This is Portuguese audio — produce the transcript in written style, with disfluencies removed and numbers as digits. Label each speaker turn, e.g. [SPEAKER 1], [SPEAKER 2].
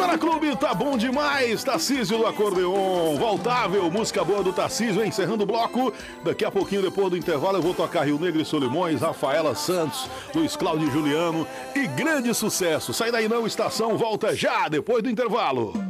[SPEAKER 1] Sara Clube, tá bom demais. Tarcísio do acordeon, voltável, música boa do Tarcísio, encerrando o bloco. Daqui a pouquinho, depois do intervalo, eu vou tocar Rio Negro e Solimões, Rafaela Santos, Luiz Cláudio e Juliano e grande sucesso. Sai daí não, estação volta já depois do intervalo.